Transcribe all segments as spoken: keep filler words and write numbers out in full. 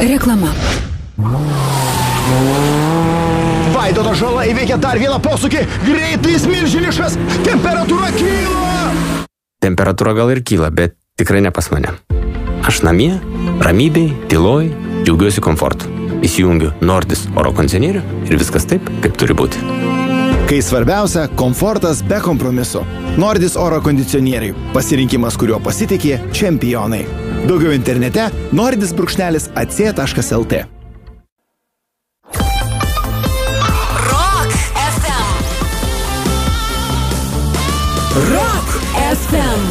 Reklama. Vaidoto Žala įveikia dar vieną posūkį. Greitis milžiniškas. Temperatūra kyla. Temperatūra gal ir kyla, bet tikrai ne pas mane. Aš namie, ramybėj, tyloj, džiaugiuosi komfortu. Įsijungiu Nordis oro kondicionierių ir viskas taip, kaip turi būti. Kai svarbiausia, komfortas be kompromiso. Nordis oro kondicionieriai. Pasirinkimas, kuriuo pasitikė čempionai. Daugiau internete nordis brūkšnelis ac taškas lt. Rock F M. Rock F M.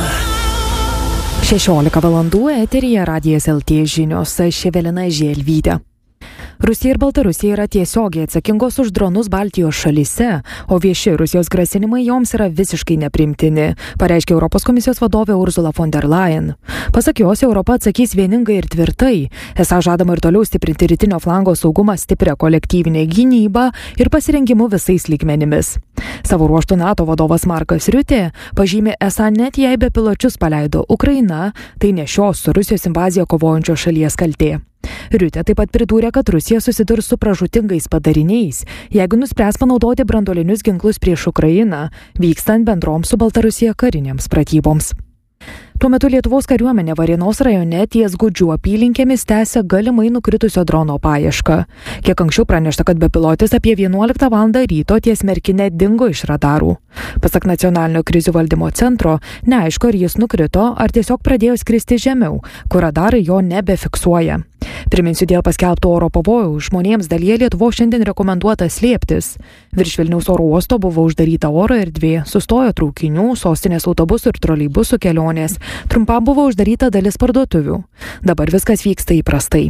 šešiolika valandų eteryje Radijas L T žinios, aš Evelina Želvytė. Rusija ir Baltarusija yra tiesiogiai atsakingos už dronus Baltijos šalyse, o vieši Rusijos grasinimai joms yra visiškai neprimtini, pareiškė Europos komisijos vadovė Ursula von der Leyen. Pasak jos, Europa atsakys vieningai ir tvirtai, esą žadama ir toliau stiprinti rytinio flango saugumą, stiprią kolektyvinę gynybą ir pasirengimu visais lygmenimis. Savo ruožtu NATO vadovas Markas Riutė pažymė, esą net jei bepiločius paleido Ukraina, tai ne šios su Rusijos invazija kovojančios šalies kaltė. Riutė taip pat pridūrė, kad Rusija susidurs su pražūtingais padariniais, jeigu nuspręs panaudoti branduolinius ginklus prieš Ukrainą, vykstant bendroms su Baltarusija karinėms pratyboms. Tuo metu Lietuvos kariuomenė Varėnos rajone ties Gudžių apylinkėmis tęsia galimai nukritusio drono paiešką. Kiek anksčiau pranešta, kad bepilotis apie vienuoliktą valandą ryto ties Merkine dingo iš radarų. Pasak nacionalinio krizių valdymo centro, neaišku, ar jis nukrito, ar tiesiog pradėjo skristi žemiau, kur radarai jo nebefiksuoja. Priminsiu, dėl paskelbto oro pavojaus žmonėms dalyje Lietuvos šiandien rekomenduota slėptis. Virš Vilniaus oro uosto buvo uždaryta oro erdvė, sustojo traukinių, sostinės autobusų ir troleibusų kelionės. Trumpam buvo uždaryta dalis parduotuvių. Dabar viskas vyksta įprastai.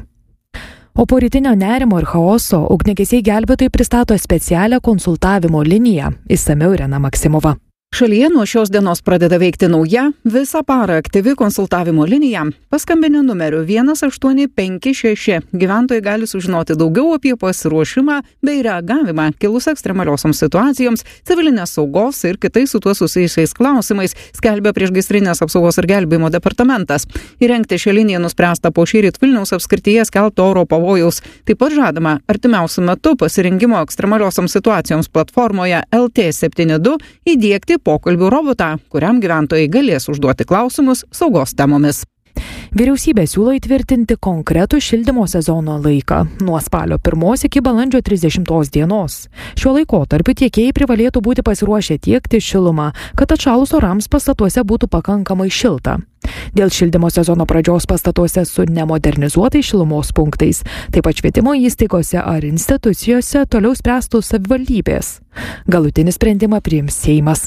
O po rytinio nerimo ir chaoso ugniagesiai gelbėtojai pristato specialią konsultavimo liniją. Išsamiau Irena Maksimova. Šalyje nuo šios dienos pradeda veikti nauja, visą parą aktyvi konsultavimo linija. Paskambinę numeriu vienas aštuoni penki šeši gyventojai gali sužinoti daugiau apie pasiruošimą bei reagavimą kilus ekstremaliosioms situacijoms, civilinės saugos ir kitais su tuo susijusiais klausimais, skelbia Priešgaisrinės apsaugos ir gelbėjimo departamentas. Įrengti šią liniją nuspręsta po šįryt Vilniaus apskrityje skelbto oro pavojaus. Taip pat žadama artimiausiu metu pasirengimo ekstremaliosioms situacijoms platformoje L T septyni du įdiegti pokalbių robotą, kuriam gyventojai galės užduoti klausimus saugos temomis. Vyriausybė siūlo įtvirtinti konkretų šildymo sezono laiką nuo spalio pirmos iki balandžio trisdešimtos dienos. Šiuo laikotarpiu tiekėjai privalėtų būti pasiruošę tiekti šilumą, kad atšalus orams pastatuose būtų pakankamai šilta. Dėl šildymo sezono pradžios pastatuose su nemodernizuotais šilumos punktais, taip pat švietimo įstaigose ar institucijose toliau spręstų savivaldybės. Galutinį sprendimą priims Seimas.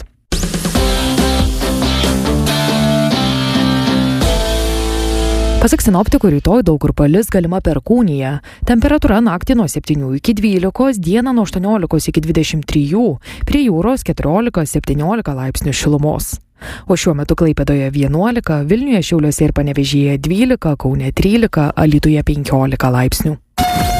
Pasak sinoptikų, rytoj daug kur palis, galima perkūnija. Temperatūra naktį nuo septynių iki dvylikos, dieną nuo aštuoniolikos iki dvidešimt trijų, prie jūros keturiolika septyniolika laipsnių šilumos. O šiuo metu Klaipėdoje vienuolika, Vilniuje, Šiauliuose ir Panevėžyje dvylika, Kaune trylika, Alytuje penkiolika laipsnių.